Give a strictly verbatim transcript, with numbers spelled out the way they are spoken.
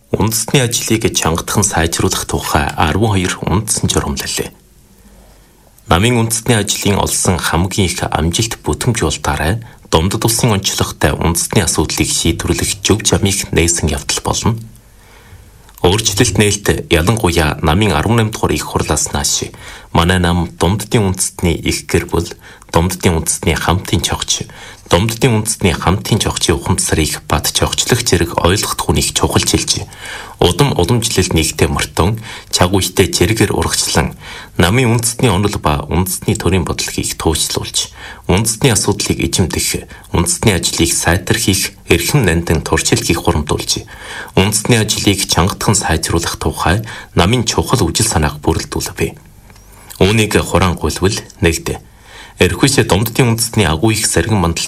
Үндэсний ажлыг чангатхан сайжруулах тухай арван хоёр үндсэн журамлалээ. Намын үндэсний ажлын олсон хамгийн их амжилт бүтэмжүүлэлтаараа Домдод улсын онцлогтой үндэсний асуудлыг шийдвэрлэх зөв замыг нээсэн явдал болно. Өөрчлөлт нээлт ялангуяа намын арван наймд дугаар их хурлаас нааш манай нам Домддын үндэстний их гэр бүл, Домддын үндэстний хамтын чогч, Домддын үндэстний хамтын чогчийн ухамсарыг бат чогчлох зэрэг ойлгох хүнийг чухалчилж, удам уламжлал нэгтээ мөртөн, чаг үедээ зэрэгээр урагчлан, намын үндэстний онол ба үндэстний төрийн бодлогыг туйчлуулж, үндэстний асуудлыг эзэмдэх, үндэстний ажлыг сайтархих, эрхэм нандин туршил хийх хурамдуулж, үндэстний ажлыг чангатхан сайжруулах тухай намын чухал үжил санааг бүрэлдүүлвэ. Үүнийг хураангуйлбал нэгдэ. Эрхүйсэ Домддын үндэстний агуу их сэргэн мандал